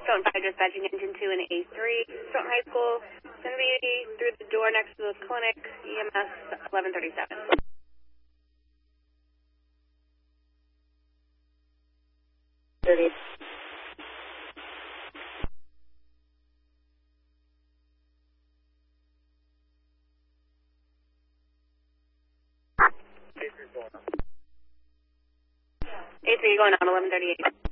Stone 5 dispatching engine 2 and A3, Stone High School. It's going to be through the door next to the clinic, EMS 1137. A3 going on 1138.